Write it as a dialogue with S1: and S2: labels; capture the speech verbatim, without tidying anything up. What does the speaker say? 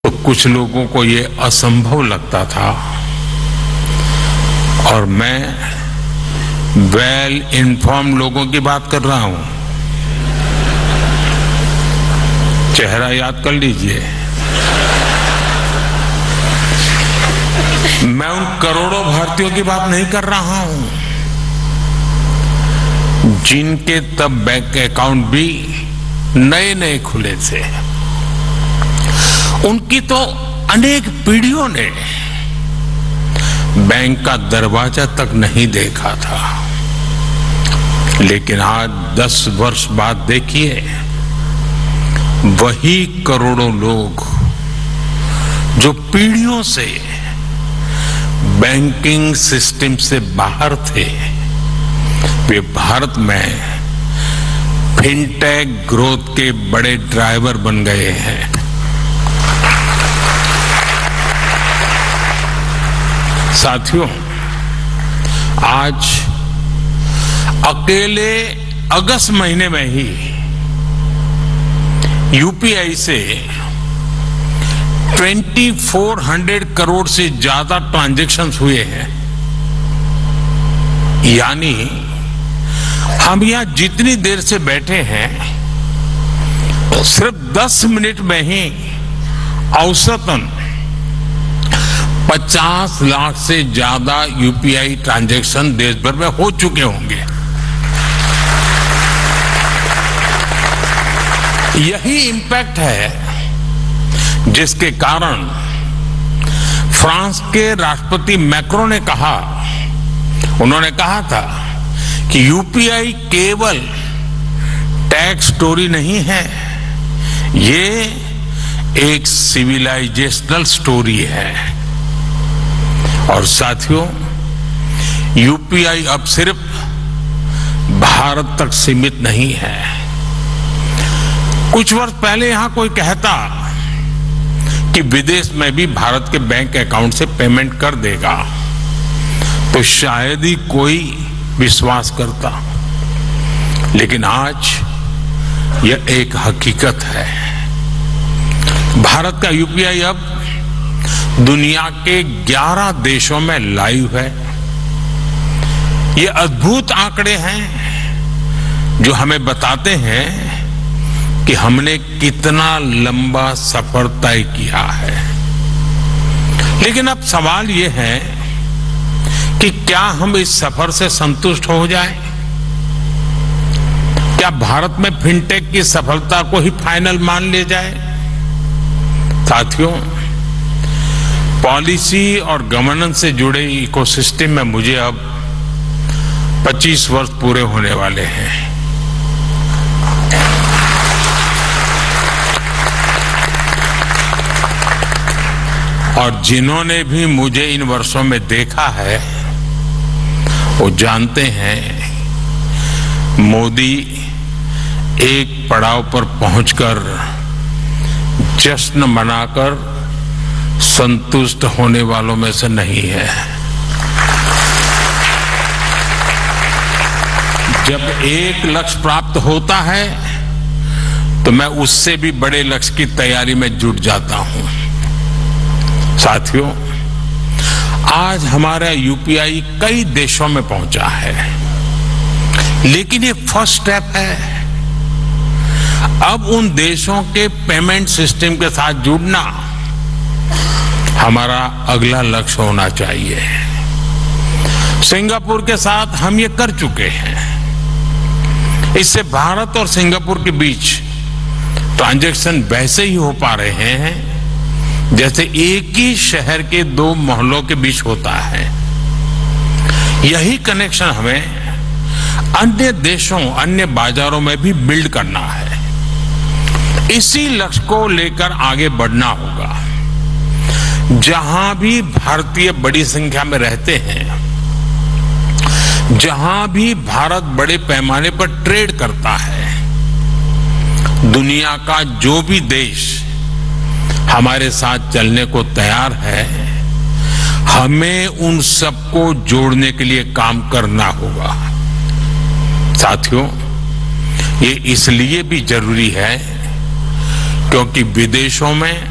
S1: तो कुछ लोगों को ये असंभव लगता था और मैं वेल इन्फॉर्म्ड लोगों की बात कर रहा हूं। चेहरा याद कर लीजिए। मैं उन करोड़ों भारतीयों की बात नहीं कर रहा हूं जिनके तब बैंक अकाउंट भी नए नए खुले थे। उनकी तो अनेक पीढ़ियों ने बैंक का दरवाजा तक नहीं देखा था, लेकिन आज दस वर्ष बाद देखिए, वही करोड़ों लोग जो पीढ़ियों से बैंकिंग सिस्टम से बाहर थे, वे भारत में फिनटेक ग्रोथ के बड़े ड्राइवर बन गए हैं। साथियों, आज अकेले अगस्त महीने में ही यूपीआई से चौबीस सौ करोड़ से ज्यादा ट्रांजैक्शंस हुए हैं। यानी हम यहां जितनी देर से बैठे हैं, सिर्फ दस मिनट में ही औसतन पचास लाख से ज्यादा यूपीआई ट्रांजैक्शन देश भर में हो चुके होंगे। यही इंपैक्ट है जिसके कारण फ्रांस के राष्ट्रपति मैक्रों ने कहा, उन्होंने कहा था कि यूपीआई केवल टैक्स स्टोरी नहीं है, ये एक सिविलाइजेशनल स्टोरी है। और साथियों, यूपीआई अब सिर्फ भारत तक सीमित नहीं है। कुछ वर्ष पहले यहां कोई कहता कि विदेश में भी भारत के बैंक अकाउंट से पेमेंट कर देगा तो शायद ही कोई विश्वास करता, लेकिन आज यह एक हकीकत है। भारत का यूपीआई अब दुनिया के ग्यारह देशों में लाइव है। ये अद्भुत आंकड़े हैं जो हमें बताते हैं कि हमने कितना लंबा सफर तय किया है। लेकिन अब सवाल ये है कि क्या हम इस सफर से संतुष्ट हो जाएं? क्या भारत में फिनटेक की सफलता को ही फाइनल मान ले जाए? साथियों, पॉलिसी और गवर्नेंस से जुड़े इकोसिस्टम में मुझे अब पच्चीस वर्ष पूरे होने वाले हैं। और जिन्होंने भी मुझे इन वर्षों में देखा है, वो जानते हैं मोदी एक पड़ाव पर पहुंचकर जश्न मनाकर संतुष्ट होने वालों में से नहीं है। जब एक लक्ष्य प्राप्त होता है तो मैं उससे भी बड़े लक्ष्य की तैयारी में जुट जाता हूं। साथियों, आज हमारा यूपीआई कई देशों में पहुंचा है, लेकिन ये फर्स्ट स्टेप है। अब उन देशों के पेमेंट सिस्टम के साथ जुड़ना हमारा अगला लक्ष्य होना चाहिए। सिंगापुर के साथ हम ये कर चुके हैं। इससे भारत और सिंगापुर के बीच ट्रांजैक्शन वैसे ही हो पा रहे हैं जैसे एक ही शहर के दो मोहल्लों के बीच होता है। यही कनेक्शन हमें अन्य देशों, अन्य बाजारों में भी बिल्ड करना है। इसी लक्ष्य को लेकर आगे बढ़ना होगा। जहां भी भारतीय बड़ी संख्या में रहते हैं, जहां भी भारत बड़े पैमाने पर ट्रेड करता है, दुनिया का जो भी देश हमारे साथ चलने को तैयार है, हमें उन सबको जोड़ने के लिए काम करना होगा। साथियों, ये इसलिए भी जरूरी है क्योंकि विदेशों में